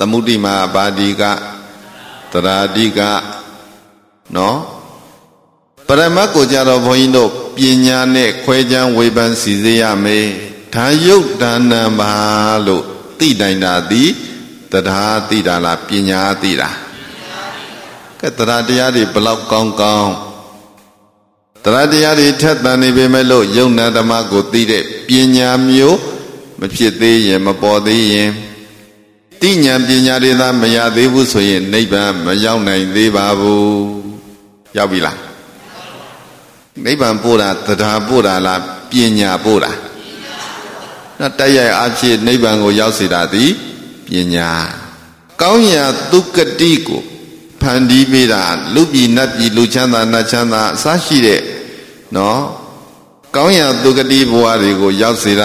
သမုဒိမာပါတိကတရာတိကနော်ပရမတ်ကိုကြတော့ဘုန်းကြီးတို့ပညာနဲ့ခွဲခြားဝေဖန်စီစေရမယ်ဒါယုတ်ဒါနံပါလို့သိနိုင်တာသည်တရားသိတာလားပညာသိတာကဲတရားတရားတွေဘလောက်ကောင်းကောင်းတရားတရားတွေထက်သန်နေပေမဲ့လို့ယုံနာဓမ္မကိုသိတဲ့ပညာမျိုးမဖြစ်သေးရင်မပေါ်သေးရင်တိညာပညာတွေသာမရသေးဘူးဆိုရင်နိဗ္ဗာန်မရောက်နိုင်သေးပါဘူးရောက်ပြီလားနိဗ္ဗာန်ပို့တာတရားပို့တာလားပညာပို့တာနော်တိုက်ရိုက်အဖြစ်နိဗ္ဗာန်ကိုရောက်စေတာသည်ပညာကောင်းရာဒုက္ကတိကိုဖန်တီးပေးတာလူပြည်နတ်ပြည်လူချမ်းသာနတ်ချမ်းသာအစရှိတဲ့နော်ကောင်းရာဒုက္ကတိဘဝတွေကိုရောက်စေတာ